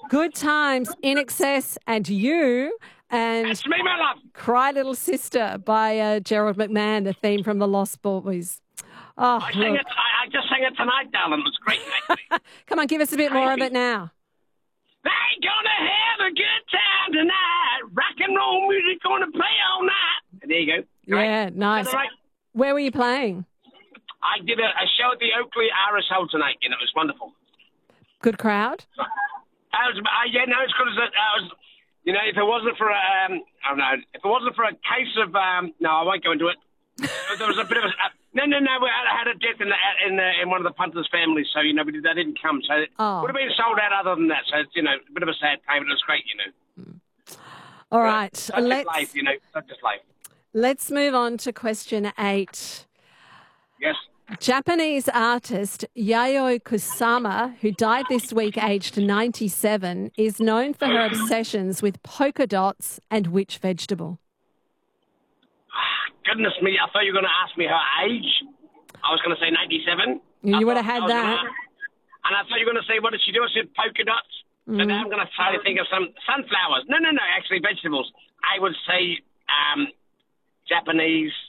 Good Times, In Excess, and You, and That's me, my love. Cry Little Sister by Gerald McMahon, the theme from The Lost Boys. Oh, I just sang it tonight, darling. It was great, actually. Come on, give us a bit more of it now. They gonna have a good time tonight. Rock and roll music gonna play all night. There you go. Yeah, nice. Is that all right? Where were you playing? I did a show at the Oakley RSL tonight, and it was wonderful. Good crowd? It's good as I was. You know, if it wasn't for if it wasn't for a case of no, I won't go into it. There was a bit of a no. I had a death in one of the punters' families, so you know, but they didn't come, so it would have been sold out. Other than that, so it's, you know, a bit of a sad time, but it was great, you know. All right, such is life, you know, such is life. Let's move on to question 8. Yes. Japanese artist Yayoi Kusama, who died this week aged 97, is known for her obsessions with polka dots and which vegetable? Goodness me, I thought you were going to ask me her age. I was going to say 97. You would have had that. And I thought you were going to say, what did she do? I said polka dots. So now I'm going to try to think of some sunflowers. No, actually vegetables. I would say Japanese,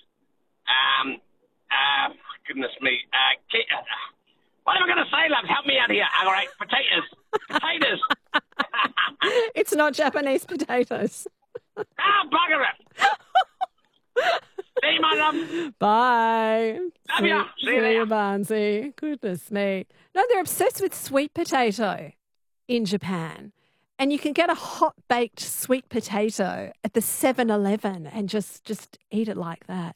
goodness me. What am I going to say, love? Help me out here. All right, potatoes. It's not Japanese potatoes. Bugger it. See you, my love. Bye. Love you. See you later. Barnsey. Goodness me. No, they're obsessed with sweet potato in Japan. And you can get a hot-baked sweet potato at the 7-Eleven and just eat it like that.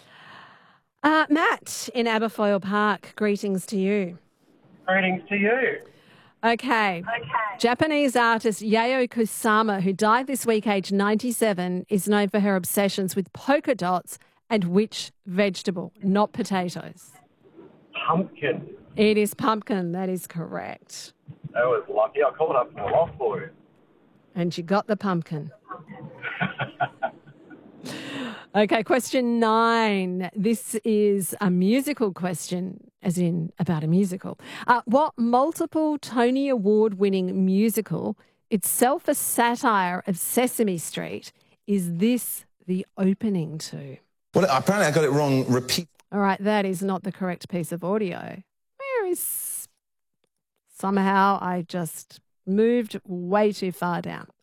Matt in Aberfoyle Park, greetings to you. Greetings to you. Okay. Japanese artist Yayoi Kusama, who died this week aged 97, is known for her obsessions with polka dots and which vegetable? Not potatoes. Pumpkin. It is pumpkin. That is correct. That was lucky. I called up from the loft for you. And you got the pumpkin. Okay, question 9. This is a musical question, as in about a musical. What multiple Tony Award-winning musical, itself a satire of Sesame Street, is this the opening to? Well, apparently I got it wrong. Repeat. All right, that is not the correct piece of audio. Where is... Somehow I just moved way too far down.